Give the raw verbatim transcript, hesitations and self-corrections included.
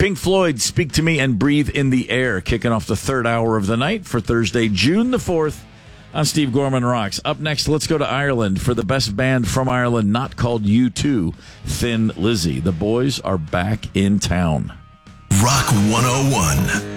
Pink Floyd, Speak to Me and Breathe in the Air, kicking off the third hour of the night for Thursday, June the fourth on Steve Gorman Rocks. Up next, let's go to Ireland for the best band from Ireland, not called U two, Thin Lizzy. The boys are back in town. Rock one oh one.